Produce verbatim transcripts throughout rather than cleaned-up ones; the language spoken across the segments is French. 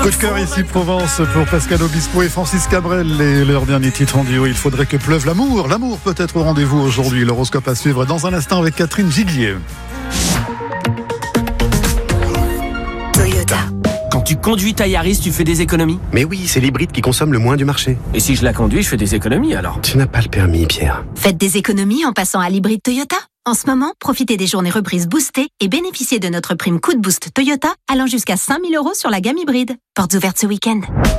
Coup de cœur ici Provence pour Pascal Obispo et Francis Cabrel et leur dernier titre en duo. Il faudrait que pleuve l'amour. L'amour peut être au rendez-vous aujourd'hui. L'horoscope à suivre dans un instant avec Catherine Viguier. Toyota. Quand tu conduis ta Yaris, tu fais des économies ? Mais oui, c'est l'hybride qui consomme le moins du marché. Et si je la conduis, je fais des économies alors ? Tu n'as pas le permis, Pierre. Faites des économies en passant à l'hybride Toyota. En ce moment, profitez des journées reprises boostées et bénéficiez de notre prime coup de boost Toyota allant jusqu'à cinq mille euros sur la gamme hybride. Portes ouvertes ce week-end.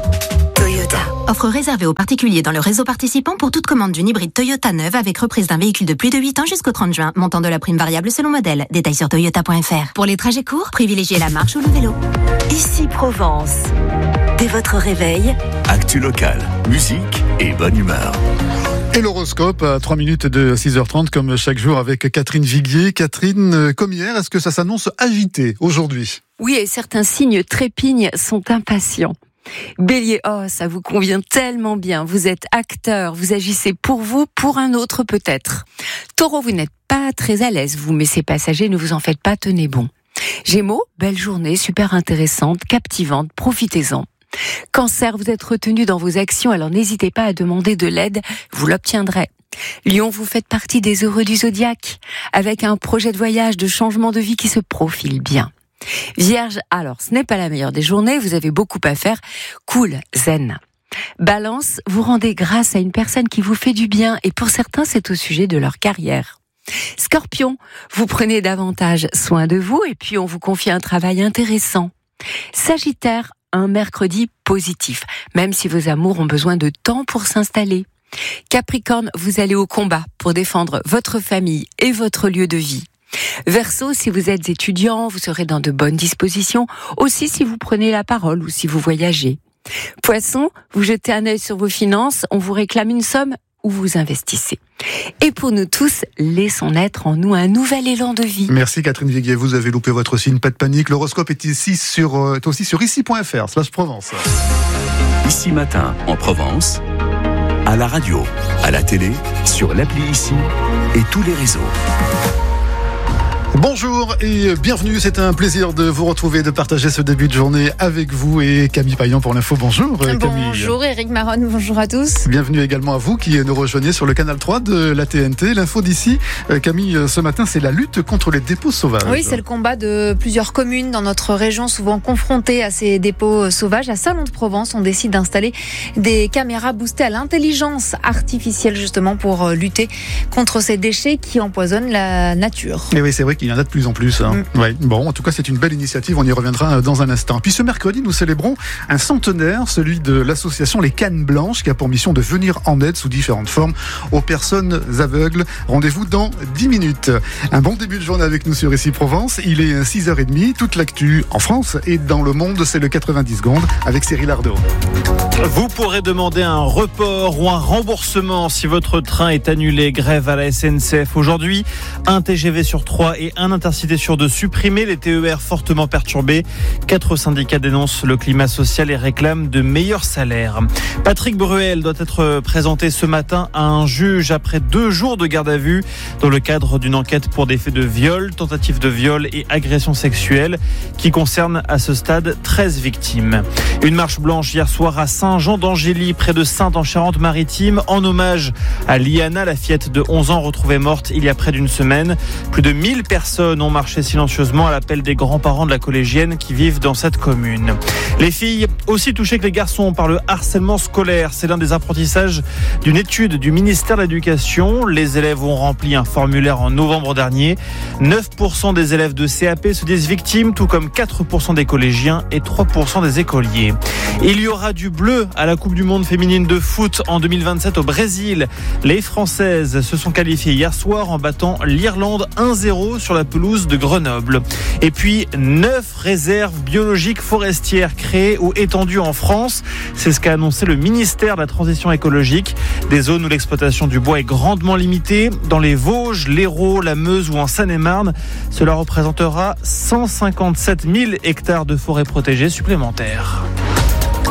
Toyota. Offre réservée aux particuliers dans le réseau participant pour toute commande d'une hybride Toyota neuve avec reprise d'un véhicule de plus de huit ans jusqu'au trente juin. Montant de la prime variable selon modèle. Détails sur toyota point f r. Pour les trajets courts, privilégiez la marche ou le vélo. Ici Provence. Dès votre réveil, actu local, musique et bonne humeur. Et l'horoscope à trois minutes de six heures trente comme chaque jour avec Catherine Viguier. Catherine, comme hier, est-ce que ça s'annonce agité aujourd'hui ? Oui, et certains signes trépignent sont impatients. Bélier, oh, ça vous convient tellement bien. Vous êtes acteur, vous agissez pour vous, pour un autre peut-être. Taureau, vous n'êtes pas très à l'aise, vous, mais ces passagers, ne vous en faites pas, tenez bon. Gémeaux, belle journée, super intéressante, captivante, profitez-en. Cancer, vous êtes retenu dans vos actions, alors n'hésitez pas à demander de l'aide, vous l'obtiendrez. Lion, vous faites partie des heureux du zodiaque, avec un projet de voyage, de changement de vie qui se profile bien. Vierge, alors ce n'est pas la meilleure des journées, vous avez beaucoup à faire, cool, zen. Balance, vous rendez grâce à une personne qui vous fait du bien, et pour certains c'est au sujet de leur carrière. Scorpion, vous prenez davantage soin de vous, et puis on vous confie un travail intéressant. Sagittaire, un mercredi positif, même si vos amours ont besoin de temps pour s'installer. Capricorne, vous allez au combat pour défendre votre famille et votre lieu de vie. Verseau, si vous êtes étudiant, vous serez dans de bonnes dispositions, aussi si vous prenez la parole ou si vous voyagez. Poisson, vous jetez un œil sur vos finances, on vous réclame une somme ou vous investissez. Et pour nous tous, laissons naître en nous un nouvel élan de vie. Merci Catherine Viguier, vous avez loupé votre signe, pas de panique. L'horoscope est, ici sur, euh, est aussi sur ici point f r slash Provence. Ici Matin en Provence, à la radio, à la télé, sur l'appli Ici et tous les réseaux. Bonjour et bienvenue, c'est un plaisir de vous retrouver, de partager ce début de journée avec vous et Camille Payan pour l'info. Bonjour Camille. Bonjour Eric Maron, bonjour à tous. Bienvenue également à vous qui nous rejoignez sur le canal trois de la T N T. L'info d'ici, Camille, ce matin, c'est la lutte contre les dépôts sauvages. Oui, c'est le combat de plusieurs communes dans notre région, souvent confrontées à ces dépôts sauvages. À Salon-de-Provence, on décide d'installer des caméras boostées à l'intelligence artificielle justement pour lutter contre ces déchets qui empoisonnent la nature. Et oui, c'est vrai qu'il y en a de plus en plus. Hein. Mm. Ouais. Bon, en tout cas, c'est une belle initiative. On y reviendra dans un instant. Puis ce mercredi, nous célébrons un centenaire, celui de l'association Les Cannes Blanches, qui a pour mission de venir en aide sous différentes formes aux personnes aveugles. Rendez-vous dans dix minutes. Un bon début de journée avec nous sur Ici Provence. Il est six heures trente. Toute l'actu en France et dans le monde, c'est le quatre-vingt-dix secondes avec Cyril Ardo. Vous pourrez demander un report ou un remboursement si votre train est annulé. Grève à la S N C F aujourd'hui. Un T G V sur trois et un Intercité sur deux supprimés. Les T E R fortement perturbés. Quatre syndicats dénoncent le climat social et réclament de meilleurs salaires. Patrick Bruel doit être présenté ce matin à un juge après deux jours de garde à vue dans le cadre d'une enquête pour des faits de viol, tentative de viol et agression sexuelle qui concerne à ce stade treize victimes. Une marche blanche hier soir à Saint-Jean d'Angély, près de Saintes en Charente-Maritime, en hommage à Liana, la fillette de onze ans retrouvée morte il y a près d'une semaine. Plus de mille personnes ont marché silencieusement à l'appel des grands-parents de la collégienne qui vivent dans cette commune. Les filles aussi touchées que les garçons par le harcèlement scolaire. C'est l'un des apprentissages d'une étude du ministère de l'Éducation. Les élèves ont rempli un formulaire en novembre dernier. neuf pour cent des élèves de C A P se disent victimes, tout comme quatre pour cent des collégiens et trois pour cent des écoliers. Il y aura du bleu à la Coupe du Monde féminine de foot en deux mille vingt-sept au Brésil. Les Françaises se sont qualifiées hier soir en battant l'Irlande un zéro sur la pelouse de Grenoble. Et puis, neuf réserves biologiques forestières créées ou étendues en France. C'est ce qu'a annoncé le ministère de la Transition écologique. Des zones où l'exploitation du bois est grandement limitée. Dans les Vosges, l'Hérault, la Meuse ou en Seine-et-Marne, cela représentera cent cinquante-sept mille hectares de forêts protégées supplémentaires.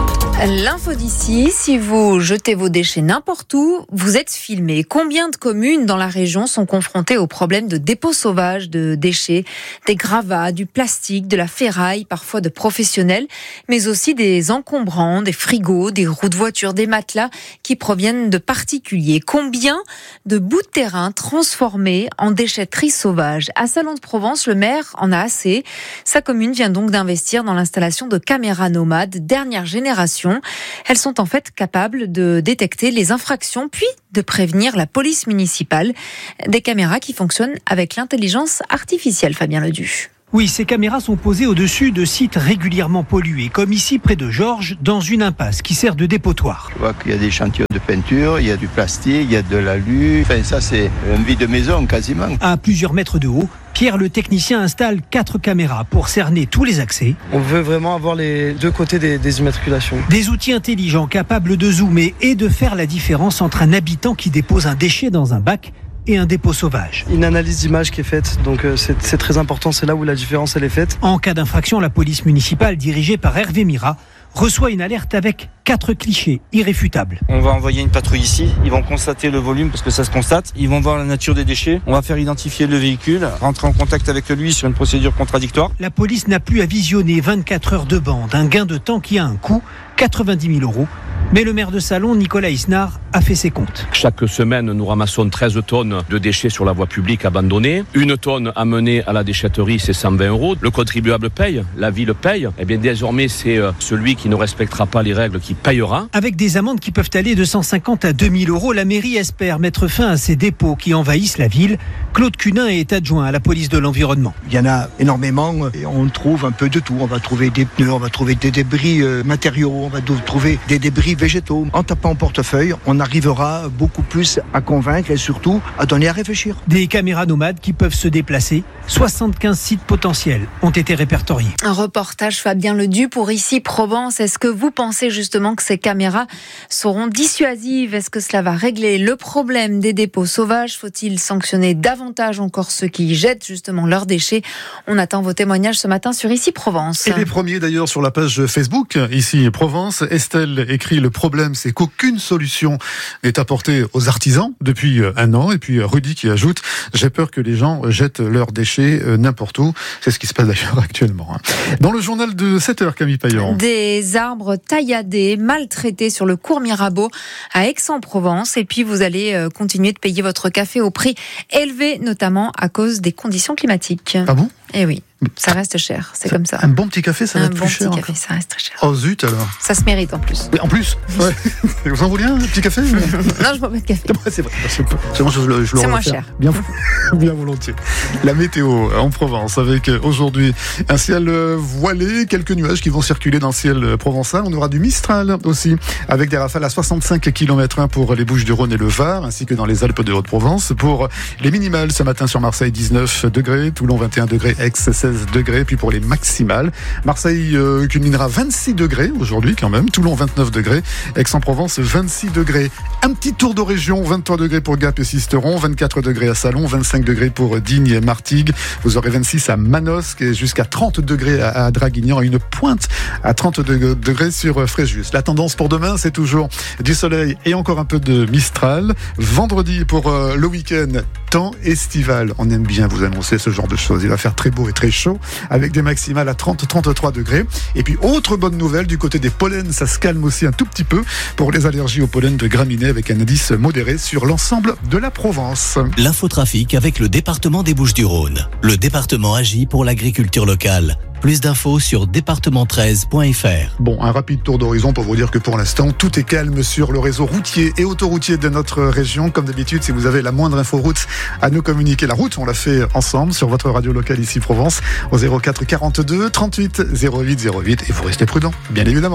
L'info d'ici, si vous jetez vos déchets n'importe où, vous êtes filmé. Combien de communes dans la région sont confrontées au problème de dépôts sauvages de déchets, des gravats, du plastique, de la ferraille, parfois de professionnels, mais aussi des encombrants, des frigos, des roues de voiture, des matelas qui proviennent de particuliers. Combien de bouts de terrain transformés en déchetterie sauvage? À Salon-de-Provence, le maire en a assez. Sa commune vient donc d'investir dans l'installation de caméras nomades dernière génération. Elles sont en fait capables de détecter les infractions puis de prévenir la police municipale. Des caméras qui fonctionnent avec l'intelligence artificielle, Fabien Ledu. Oui, ces caméras sont posées au-dessus de sites régulièrement pollués, comme ici près de Georges, dans une impasse qui sert de dépotoir. Je vois qu'il y a des chantiers de peinture, il y a du plastique, il y a de l'alu. Enfin, ça, c'est un vide de maison quasiment. À plusieurs mètres de haut, Pierre, le technicien, installe quatre caméras pour cerner tous les accès. On veut vraiment avoir les deux côtés des, des immatriculations. Des outils intelligents capables de zoomer et de faire la différence entre un habitant qui dépose un déchet dans un bac et un dépôt sauvage. Une analyse d'image qui est faite, donc euh, c'est, c'est très important, c'est là où la différence elle est faite. En cas d'infraction, la police municipale, dirigée par Hervé Mira, reçoit une alerte avec quatre clichés irréfutables. On va envoyer une patrouille ici, ils vont constater le volume parce que ça se constate, ils vont voir la nature des déchets, on va faire identifier le véhicule, rentrer en contact avec lui sur une procédure contradictoire. La police n'a plus à visionner vingt-quatre heures de bande, un gain de temps qui a un coût, quatre-vingt-dix mille euros. Mais le maire de Salon, Nicolas Isnard, a fait ses comptes. Chaque semaine, nous ramassons treize tonnes de déchets sur la voie publique abandonnée. Une tonne amenée à la déchetterie, c'est cent vingt euros. Le contribuable paye, la ville paye. Eh bien, désormais, c'est celui qui ne respectera pas les règles qui payera. Avec des amendes qui peuvent aller de cent cinquante à deux mille euros, la mairie espère mettre fin à ces dépôts qui envahissent la ville. Claude Cunin est adjoint à la police de l'environnement. Il y en a énormément et on trouve un peu de tout. On va trouver des pneus, on va trouver des débris euh, matériaux, on va trouver des débris végétaux. En tapant en portefeuille, on arrivera beaucoup plus à convaincre et surtout à donner à réfléchir. Des caméras nomades qui peuvent se déplacer. soixante-quinze sites potentiels ont été répertoriés. Un reportage Fabien Ledu pour Ici Provence. Est-ce que vous pensez justement que ces caméras seront dissuasives? Est-ce que cela va régler le problème des dépôts sauvages? Faut-il sanctionner davantage encore ceux qui jettent justement leurs déchets? On attend vos témoignages ce matin sur Ici Provence. Et les premiers d'ailleurs sur la page Facebook Ici Provence. Estelle écrit: le problème c'est qu'aucune solution n'est apportée aux artisans depuis un an. Et puis Rudy qui ajoute: j'ai peur que les gens jettent leurs déchets n'importe où. C'est ce qui se passe d'ailleurs actuellement. Dans le journal de sept heures, Camille Payan. Des arbres tailladés, maltraités sur le cours Mirabeau à Aix-en-Provence. Et puis vous allez continuer de payer votre café au prix élevé, notamment à cause des conditions climatiques. Ah bon? Eh oui. Ça reste cher, c'est ça, comme ça. Un bon petit café, ça va un être bon plus cher. Un bon petit café, ça reste très cher. Oh zut alors. Ça se mérite en plus. Oui, en plus. Ouais. Vous en voulez un petit café? Non, je bois pas de café. C'est vrai. C'est, c'est, je, je, je c'est moins cher. Bien, bien volontiers. La météo en Provence avec aujourd'hui un ciel voilé, quelques nuages qui vont circuler dans le ciel provençal. On aura du Mistral aussi avec des rafales à soixante-cinq kilomètres heure pour les Bouches-du-Rhône et le Var, ainsi que dans les Alpes de Haute-Provence. Pour les minimales ce matin sur Marseille, dix-neuf degrés, Toulon vingt et un degrés, Aix seize degrés, puis pour les maximales, Marseille euh, culminera vingt-six degrés aujourd'hui quand même, Toulon vingt-neuf degrés, Aix-en-Provence vingt-six degrés. Un petit tour de région, vingt-trois degrés pour Gap et Sisteron, vingt-quatre degrés à Salon, vingt-cinq degrés pour Digne et Martigues. Vous aurez vingt-six à Manosque et jusqu'à trente degrés à, à Draguignan et une pointe à trente degrés sur Fréjus. La tendance pour demain, c'est toujours du soleil et encore un peu de Mistral. Vendredi pour euh, le week-end, temps estival. On aime bien vous annoncer ce genre de choses. Il va faire très beau et très chaud avec des maximales à trente à trente-trois degrés. Et puis, autre bonne nouvelle, du côté des pollens, ça se calme aussi un tout petit peu pour les allergies au pollen de graminées avec un indice modéré sur l'ensemble de la Provence. L'infotrafic avec le département des Bouches-du-Rhône. Le département agit pour l'agriculture locale. Plus d'infos sur département treize point f r. Bon, un rapide tour d'horizon pour vous dire que pour l'instant, tout est calme sur le réseau routier et autoroutier de notre région. Comme d'habitude, si vous avez la moindre info route à nous communiquer, la route, on l'a fait ensemble sur votre radio locale Ici Provence au zéro quatre quarante-deux trente-huit zéro huit zéro huit et vous restez prudents, bien évidemment.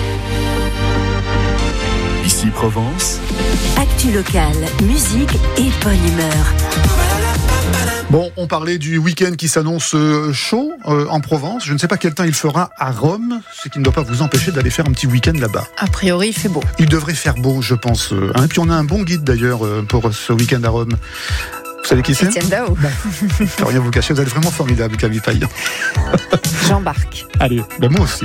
Ici Provence. Actu locale, musique et bonne humeur. Bon, on parlait du week-end qui s'annonce chaud euh, en Provence. Je ne sais pas quel temps il fera à Rome, ce qui ne doit pas vous empêcher d'aller faire un petit week-end là-bas. A priori, il fait beau. Il devrait faire beau, je pense. Hein. Et puis on a un bon guide d'ailleurs euh, pour ce week-end à Rome. Vous savez qui c'est? Étienne Dao. Bah, je ne peux rien vous cacher, vous êtes vraiment formidable, Camille Payan. J'embarque. Allez, ben moi aussi.